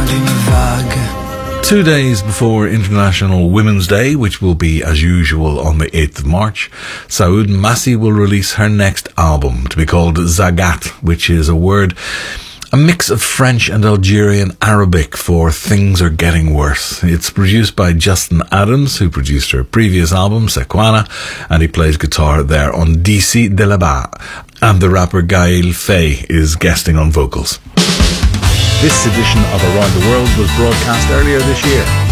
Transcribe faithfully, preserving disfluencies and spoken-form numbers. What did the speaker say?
Two days before International Women's Day, which will be as usual on the eighth of March, Saoud Massi will release her next album, to be called Zagat, which is a word, a mix of French and Algerian Arabic for Things Are Getting Worse. It's produced by Justin Adams, who produced her previous album, Sequana, and he plays guitar there on D C de là-bas. And the rapper Gaël Faye is guesting on vocals. This edition of Around the World was broadcast earlier this year.